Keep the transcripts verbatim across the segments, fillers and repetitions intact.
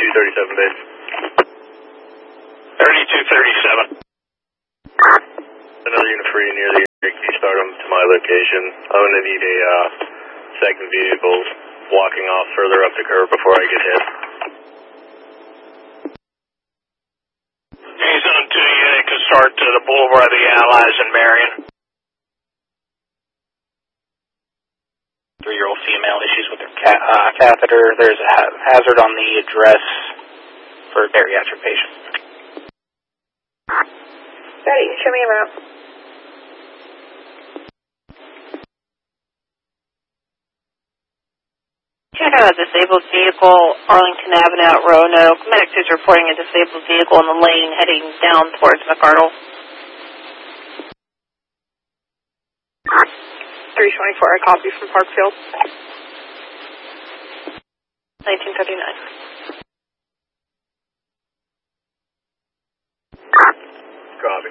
thirty-two thirty-seven base. thirty-two thirty-seven. Another unit free near the Can you start them to my location? I'm going to need a uh, second vehicle walking off further up the curve before I get hit. Zone two unit can start to the Boulevard of the Allies in Marion. Three-year-old female issues with her ca uh, catheter. There's a ha hazard on the address for bariatric patients. Ready, show me a map. Check out a disabled vehicle, Arlington Avenue at Roanoke. Medic is reporting a disabled vehicle in the lane heading down towards McArdle. three twenty-four, I copy from Parkfield. nineteen thirty-nine. Copy.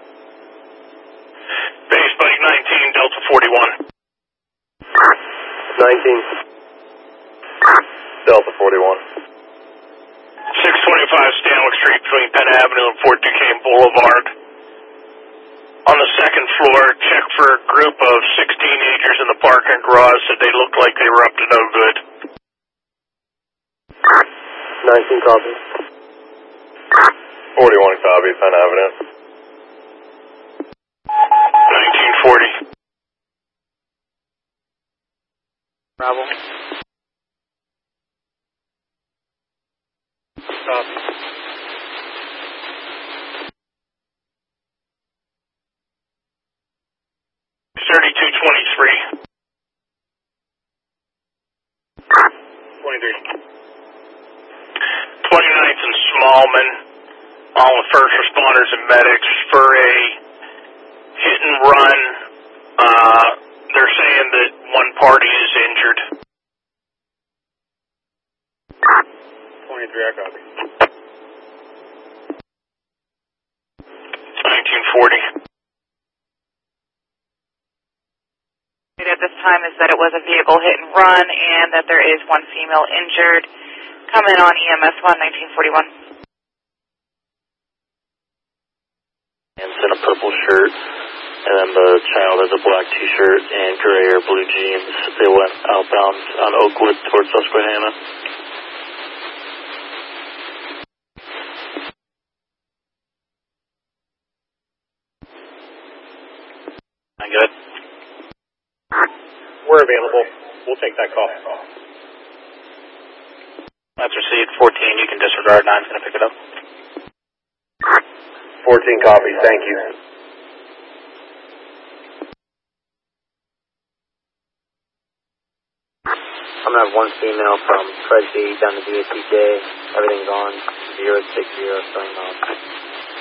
Base Buddy nineteen, Delta forty-one. nineteen. Delta forty-one. six twenty-five Stanwick Street between Penn Avenue and Fort Duquesne Boulevard. On the second floor, check for a group of six teenagers in the parking garage. Said they looked like they were up to no good. nineteen copy. forty-one copy, Penn Avenue. nineteen forty. Bravo. Copy. thirty-two twenty-three. twenty-three. twenty-ninth and Smallman, all the first responders and medics for a hit and run. Uh, they're saying that one party is injured. twenty-three, I copy. nineteen forty. At this time is that it was a vehicle hit and run and that there is one female injured. Coming on E M S one, nineteen forty-one. And in a purple shirt, and then the child has a black t-shirt and gray or blue jeans. They went outbound on Oakwood towards Susquehanna. I'm good. We're available. We'll take that call. That's received. fourteen, you can disregard. nine's going to pick it up. fourteen copy, thank you. I'm going to have one female from Fred B down to D A T J. Everything's on. zero six zero, starting off.